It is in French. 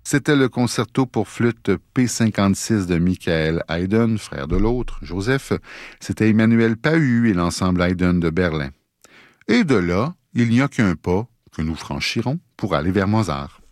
C'était le concerto pour flûte P56 de Michael Haydn, frère de l'autre, Joseph. C'était Emmanuel Pahu et l'ensemble Haydn de Berlin. Et de là, il n'y a qu'un pas que nous franchirons pour aller vers Mozart.